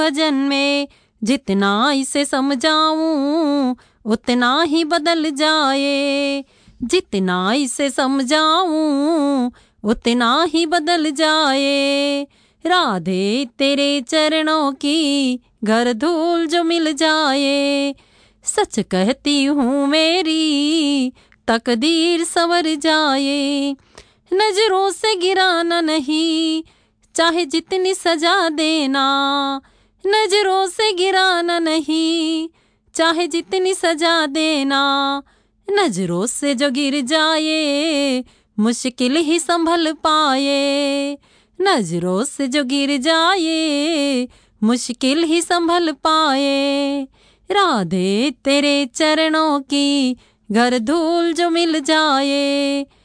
भजन में जितना इसे समझाऊं उतना ही बदल जाए, जितना इसे समझाऊं उतना ही बदल जाए। राधे तेरे चरणों की घर धूल जो मिल जाए, सच कहती हूँ मेरी तकदीर संवर जाए। नजरों से गिराना नहीं चाहे जितनी सजा देना, नजरों से गिराना नहीं चाहे जितनी सजा देना। नजरों से जो गिर जाए मुश्किल ही संभल पाए, नजरों से जो गिर जाए मुश्किल ही संभल पाए। राधे तेरे चरणों की घर धूल जो मिल जाए,